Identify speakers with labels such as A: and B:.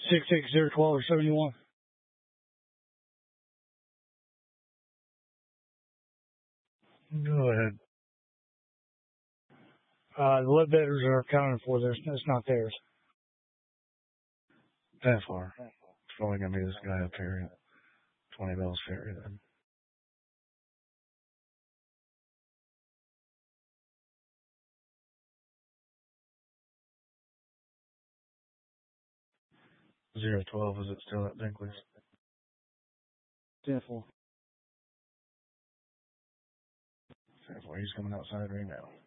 A: 66012 or 71.
B: Go ahead.
A: The Ledbetters are accounted for. It's not theirs.
B: That far. It's probably going to be this guy up here at 20 Bells Ferry then. $012, is it still at Binkley's?
A: 10-4.
B: 10-4, he's coming outside right now.